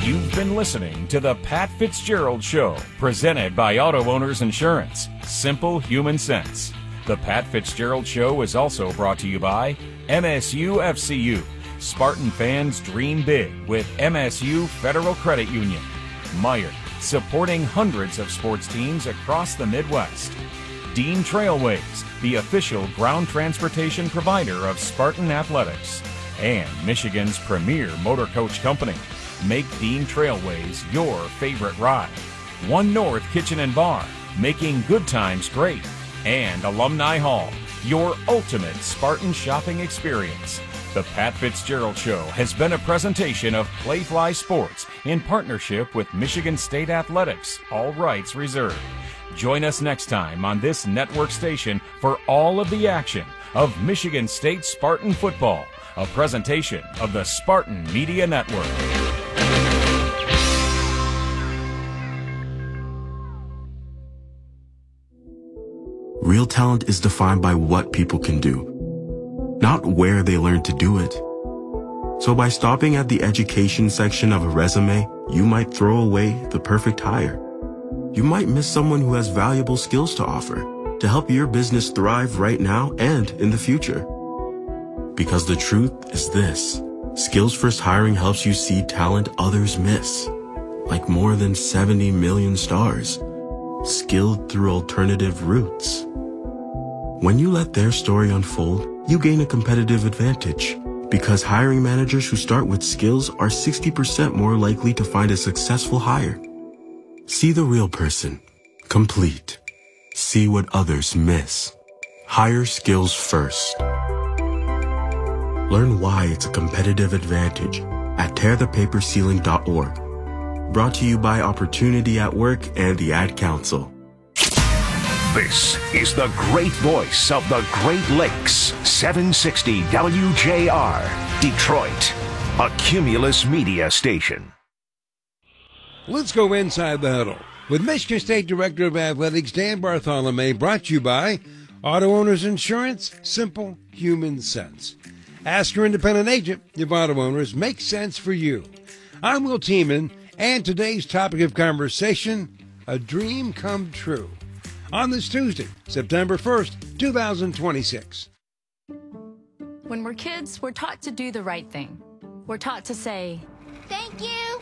You've been listening to the Pat Fitzgerald Show, presented by Auto Owners Insurance. Simple human sense. The Pat Fitzgerald Show is also brought to you by MSU FCU. Spartan fans dream big with MSU Federal Credit Union. Meyer, supporting hundreds of sports teams across the Midwest. Dean Trailways, the official ground transportation provider of Spartan Athletics. And Michigan's premier motor coach company. Make Dean Trailways your favorite ride. One North Kitchen and Bar, making good times great. And Alumni Hall, your ultimate Spartan shopping experience. The Pat Fitzgerald Show has been a presentation of Playfly Sports in partnership with Michigan State Athletics, all rights reserved. Join us next time on this network station for all of the action of Michigan State Spartan football, a presentation of the Spartan Media Network. Real talent is defined by what people can do, not where they learn to do it. So by stopping at the education section of a resume, you might throw away the perfect hire. You might miss someone who has valuable skills to offer to help your business thrive right now and in the future. Because the truth is this: Skills First Hiring helps you see talent others miss, like more than 70 million stars, skilled through alternative routes. When you let their story unfold, you gain a competitive advantage, because hiring managers who start with skills are 60% more likely to find a successful hire. See the real person, complete. See what others miss. Hire skills first. Learn why it's a competitive advantage at tearthepaperceiling.org. Brought to you by Opportunity at Work and the Ad Council. This is the great voice of the Great Lakes, 760 WJR, Detroit, a Cumulus Media station. Let's go inside the huddle with Michigan State Director of Athletics Dan Bartholomew, brought to you by Auto Owners Insurance, simple human sense. Ask your independent agent if Auto Owners makes sense for you. I'm Will Tiemann, and today's topic of conversation, a dream come true. On this Tuesday, September 1st, 2026. When we're kids, we're taught to do the right thing. We're taught to say, "Thank you."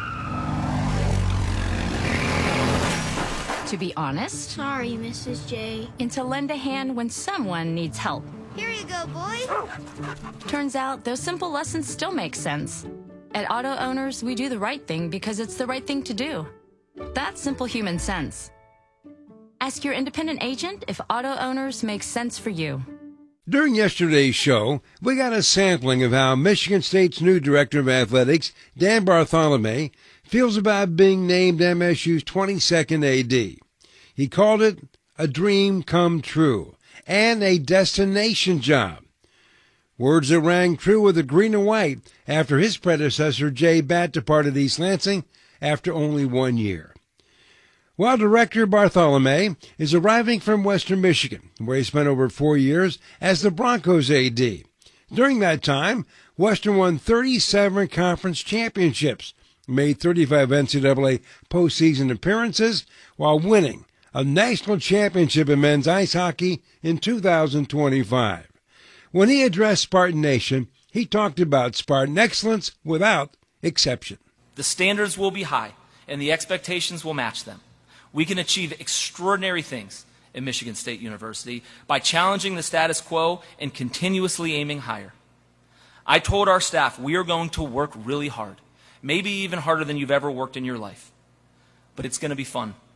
To be honest. Sorry, Mrs. J. And to lend a hand when someone needs help. Here you go, boy. Turns out those simple lessons still make sense. At Auto Owners, we do the right thing because it's the right thing to do. That's simple human sense. Ask your independent agent if Auto Owners makes sense for you. During yesterday's show, we got a sampling of how Michigan State's new Director of Athletics, Dan Bartholomew, feels about being named MSU's 22nd AD. He called it a dream come true and a destination job. Words that rang true with the green and white after his predecessor, Jay Batt, departed East Lansing after only 1 year. While Director Bartholomew is arriving from Western Michigan, where he spent over 4 years as the Broncos AD. During that time, Western won 37 conference championships, made 35 NCAA postseason appearances, while winning a national championship in men's ice hockey in 2025. When he addressed Spartan Nation, he talked about Spartan excellence without exception. The standards will be high, and the expectations will match them. We can achieve extraordinary things at Michigan State University by challenging the status quo and continuously aiming higher. I told our staff we are going to work really hard, maybe even harder than you've ever worked in your life. But it's going to be fun.